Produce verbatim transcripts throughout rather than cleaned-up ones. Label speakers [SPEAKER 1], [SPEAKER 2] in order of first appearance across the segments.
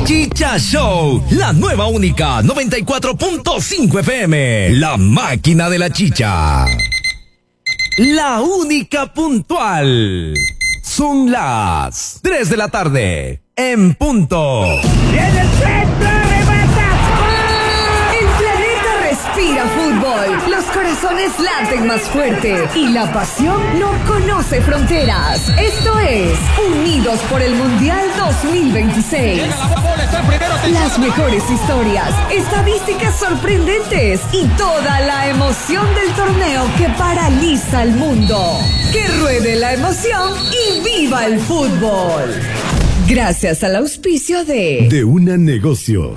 [SPEAKER 1] Chicha Show, la nueva única noventa y cuatro punto cinco F M, la máquina de la chicha. La única puntual. Son las tres de la tarde, en punto.
[SPEAKER 2] ¡En el centro de El planeta respira fútbol, los corazones laten más fuerte y la pasión no conoce fronteras. Esto es Unidos por el Mundial dos mil veintiséis. Las mejores historias, estadísticas sorprendentes y toda la emoción del torneo que paraliza al mundo. Que ruede la emoción y viva el fútbol. Gracias al auspicio de
[SPEAKER 3] De Una Negocios.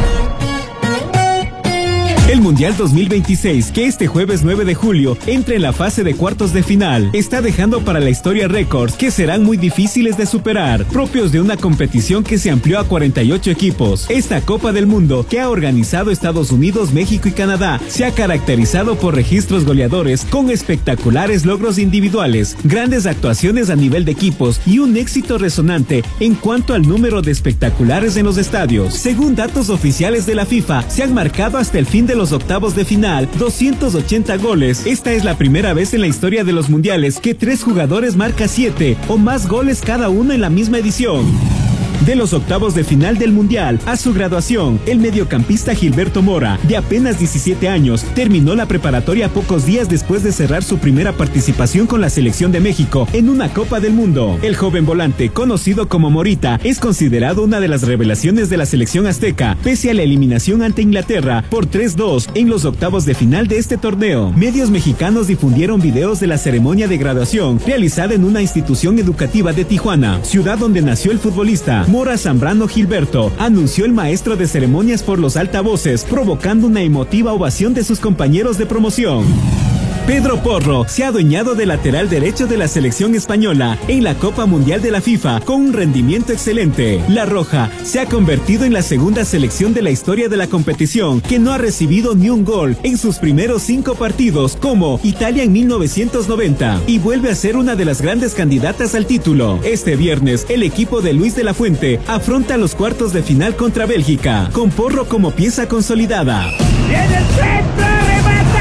[SPEAKER 4] El Mundial dos mil veintiséis, que este jueves nueve de julio entra en la fase de cuartos de final, está dejando para la historia récords que serán muy difíciles de superar, propios de una competición que se amplió a cuarenta y ocho equipos. Esta Copa del Mundo, que ha organizado Estados Unidos, México y Canadá, se ha caracterizado por registros goleadores con espectaculares logros individuales, grandes actuaciones a nivel de equipos y un éxito resonante en cuanto al número de espectaculares en los estadios. Según datos oficiales de la FIFA, se han marcado hasta el fin de los octavos de final doscientos ochenta goles. Esta es la primera vez en la historia de los mundiales que tres jugadores marcan siete o más goles cada uno en la misma edición. De los octavos de final del Mundial a su graduación, el mediocampista Gilberto Mora, de apenas diecisiete años, terminó la preparatoria pocos días después de cerrar su primera participación con la selección de México en una Copa del Mundo. El joven volante, conocido como Morita, es considerado una de las revelaciones de la selección azteca, pese a la eliminación ante Inglaterra por tres dos en los octavos de final de este torneo. Medios mexicanos difundieron videos de la ceremonia de graduación realizada en una institución educativa de Tijuana, ciudad donde nació el futbolista. Mora Zambrano Gilberto, anunció el maestro de ceremonias por los altavoces, provocando una emotiva ovación de sus compañeros de promoción. Pedro Porro se ha adueñado del lateral derecho de la selección española en la Copa Mundial de la FIFA con un rendimiento excelente. La Roja se ha convertido en la segunda selección de la historia de la competición que no ha recibido ni un gol en sus primeros cinco partidos, como Italia en mil novecientos noventa, y vuelve a ser una de las grandes candidatas al título. Este viernes, el equipo de Luis de la Fuente afronta los cuartos de final contra Bélgica, con Porro como pieza consolidada.
[SPEAKER 2] ¡En el centro de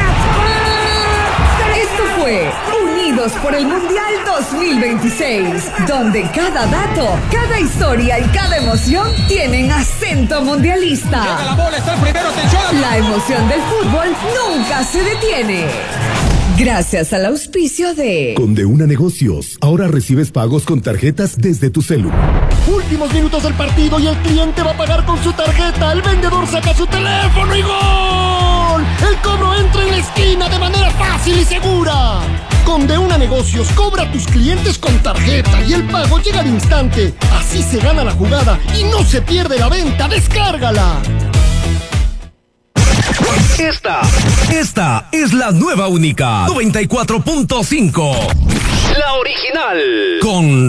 [SPEAKER 2] fue Unidos por el Mundial dos mil veintiséis, donde cada dato, cada historia y cada emoción tienen acento mundialista.
[SPEAKER 5] La bola, está el primero, atención.
[SPEAKER 2] La emoción del fútbol nunca se detiene. Gracias al auspicio de
[SPEAKER 3] Con De Una Negocios, ahora recibes pagos con tarjetas desde tu celu.
[SPEAKER 6] Últimos minutos del partido y el cliente va a pagar con su tarjeta. El vendedor saca su teléfono y ¡gol! El cobro entra en la esquina de manera fácil y segura. Con De Una Negocios, cobra a tus clientes con tarjeta y el pago llega al instante. Así se gana la jugada y no se pierde la venta. ¡Descárgala!
[SPEAKER 1] Esta, esta es la nueva única noventa y cuatro punto cinco. La original. Con